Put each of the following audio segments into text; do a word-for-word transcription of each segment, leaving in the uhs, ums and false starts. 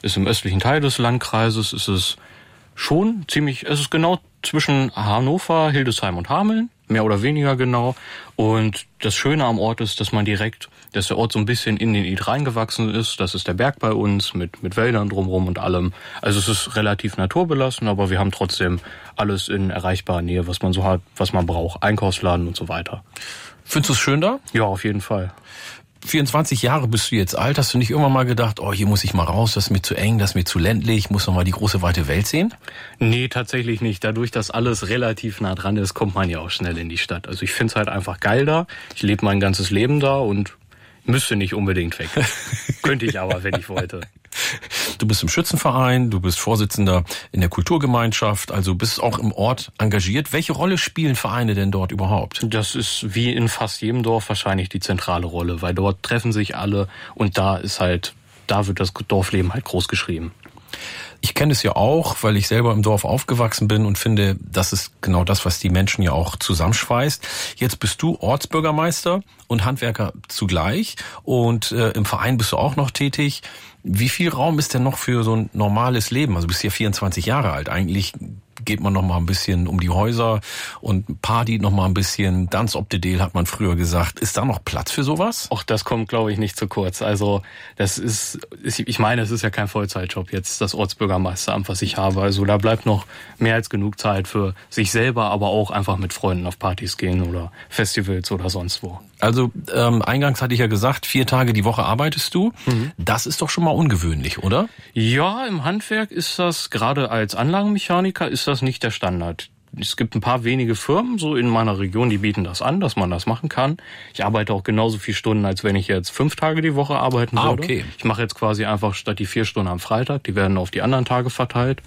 ist im östlichen Teil des Landkreises, ist es schon ziemlich, es ist genau zwischen Hannover, Hildesheim und Hameln, mehr oder weniger genau. Und das Schöne am Ort ist, dass man direkt, dass der Ort so ein bisschen in den Id reingewachsen ist. Das ist der Berg bei uns mit mit Wäldern drumherum und allem. Also es ist relativ naturbelassen, aber wir haben trotzdem alles in erreichbarer Nähe, was man so hat, was man braucht. Einkaufsladen und so weiter. Findest du es schön da? Ja, auf jeden Fall. vierundzwanzig Jahre bist du jetzt alt. Hast du nicht irgendwann mal gedacht, oh, hier muss ich mal raus, das ist mir zu eng, das ist mir zu ländlich, ich muss noch mal die große, weite Welt sehen? Nee, tatsächlich nicht. Dadurch, dass alles relativ nah dran ist, kommt man ja auch schnell in die Stadt. Also ich finde es halt einfach geil da. Ich lebe mein ganzes Leben da und müsste nicht unbedingt weg. Könnte ich aber, wenn ich wollte. Du bist im Schützenverein, du bist Vorsitzender in der Kulturgemeinschaft, also bist auch im Ort engagiert. Welche Rolle spielen Vereine denn dort überhaupt? Das ist wie in fast jedem Dorf wahrscheinlich die zentrale Rolle, weil dort treffen sich alle und da ist halt, da wird das Dorfleben halt groß geschrieben. Ich kenne es ja auch, weil ich selber im Dorf aufgewachsen bin und finde, das ist genau das, was die Menschen ja auch zusammenschweißt. Jetzt bist du Ortsbürgermeister und Handwerker zugleich und äh, im Verein bist du auch noch tätig. Wie viel Raum ist denn noch für so ein normales Leben? Also du bist ja vierundzwanzig Jahre alt. Eigentlich geht man noch mal ein bisschen um die Häuser und Party noch mal ein bisschen. Dance ob de Deel hat man früher gesagt. Ist da noch Platz für sowas? Auch das kommt, glaube ich, nicht zu kurz. Also das ist, ich meine, es ist ja kein Vollzeitjob jetzt, das Ortsbürgermeisteramt, was ich habe. Also da bleibt noch mehr als genug Zeit für sich selber, aber auch einfach mit Freunden auf Partys gehen oder Festivals oder sonst wo. Also ähm, eingangs hatte ich ja gesagt, vier Tage die Woche arbeitest du. Mhm. Das ist doch schon mal ungewöhnlich, oder? Ja, im Handwerk ist das, gerade als Anlagenmechaniker, ist das nicht der Standard. Es gibt ein paar wenige Firmen so in meiner Region, die bieten das an, dass man das machen kann. Ich arbeite auch genauso viele Stunden, als wenn ich jetzt fünf Tage die Woche arbeiten würde. Ah, okay. Ich mache jetzt quasi einfach statt die vier Stunden am Freitag, die werden auf die anderen Tage verteilt.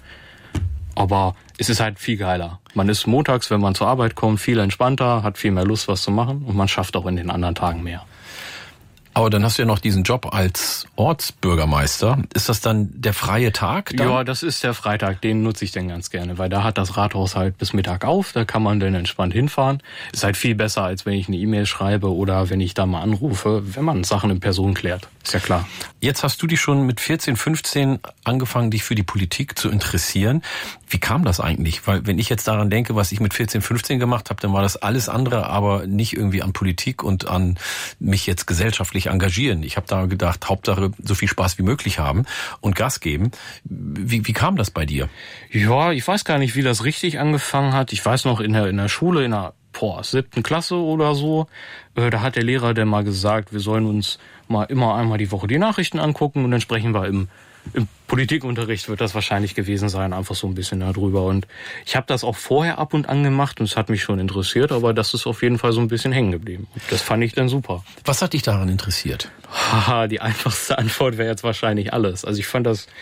Aber es ist halt viel geiler. Man ist montags, wenn man zur Arbeit kommt, viel entspannter, hat viel mehr Lust, was zu machen und man schafft auch in den anderen Tagen mehr. Aber dann hast du ja noch diesen Job als Ortsbürgermeister. Ist das dann der freie Tag dann? Ja, das ist der Freitag, den nutze ich dann ganz gerne, weil da hat das Rathaus halt bis Mittag auf, da kann man dann entspannt hinfahren. Ist halt viel besser, als wenn ich eine E-Mail schreibe oder wenn ich da mal anrufe, wenn man Sachen in Person klärt. Ist ja klar. Jetzt hast du dich schon mit vierzehn, fünfzehn angefangen, dich für die Politik zu interessieren. Wie kam das eigentlich? Weil wenn ich jetzt daran denke, was ich mit vierzehn, fünfzehn gemacht habe, dann war das alles andere, aber nicht irgendwie an Politik und an mich jetzt gesellschaftlich engagieren. Ich habe da gedacht, Hauptsache so viel Spaß wie möglich haben und Gas geben. Wie, wie kam das bei dir? Ja, ich weiß gar nicht, wie das richtig angefangen hat. Ich weiß noch in der, in der Schule, in der boah, siebten Klasse oder so, äh, da hat der Lehrer dann mal gesagt, wir sollen uns mal immer einmal die Woche die Nachrichten angucken und dann sprechen wir im Im Politikunterricht wird das wahrscheinlich gewesen sein, einfach so ein bisschen darüber. Und ich habe das auch vorher ab und an gemacht und es hat mich schon interessiert, aber das ist auf jeden Fall so ein bisschen hängen geblieben. Das fand ich dann super. Was hat dich daran interessiert? Haha, die einfachste Antwort wäre jetzt wahrscheinlich alles. Also ich fand das,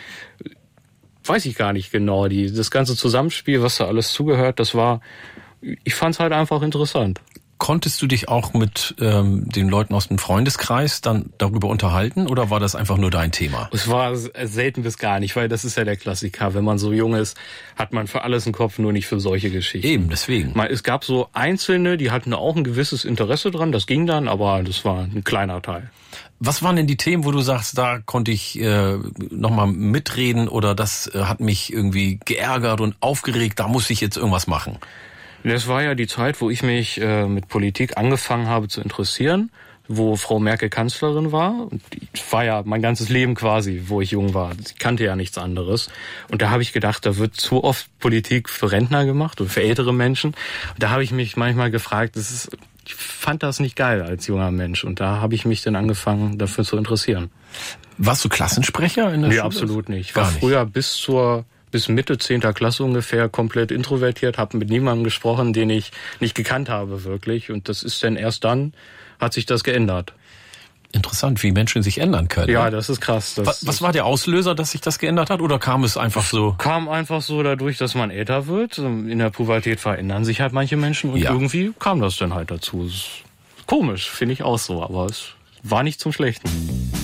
weiß ich gar nicht genau, die, das ganze Zusammenspiel, was da alles zugehört, das war, ich fand es halt einfach interessant. Konntest du dich auch mit ähm, den Leuten aus dem Freundeskreis dann darüber unterhalten oder war das einfach nur dein Thema? Es war selten bis gar nicht, weil das ist ja der Klassiker. Wenn man so jung ist, hat man für alles einen Kopf, nur nicht für solche Geschichten. Eben, deswegen. Es gab so Einzelne, die hatten auch ein gewisses Interesse dran, das ging dann, aber das war ein kleiner Teil. Was waren denn die Themen, wo du sagst, da konnte ich äh, nochmal mitreden oder das äh, hat mich irgendwie geärgert und aufgeregt, da muss ich jetzt irgendwas machen? Das war ja die Zeit, wo ich mich äh, mit Politik angefangen habe zu interessieren, wo Frau Merkel Kanzlerin war. Und ich war ja mein ganzes Leben quasi, wo ich jung war. Ich kannte ja nichts anderes. Und da habe ich gedacht, da wird zu oft Politik für Rentner gemacht und für ältere Menschen. Und da habe ich mich manchmal gefragt, das ist, ich fand das nicht geil als junger Mensch. Und da habe ich mich dann angefangen, dafür zu interessieren. Warst du Klassensprecher in der nee, Schule? Nee, absolut nicht. Ich Gar war nicht. früher bis zur... bis Mitte zehnter Klasse ungefähr komplett introvertiert, habe mit niemandem gesprochen, den ich nicht gekannt habe wirklich. Und das ist dann erst dann, hat sich das geändert. Interessant, wie Menschen sich ändern können. Ja, das ist krass. Das, was, was war der Auslöser, dass sich das geändert hat? Oder kam es einfach so? Kam einfach so dadurch, dass man älter wird. In der Pubertät verändern sich halt manche Menschen und ja. irgendwie kam das dann halt dazu. Komisch, finde ich auch so, aber es war nicht zum Schlechten.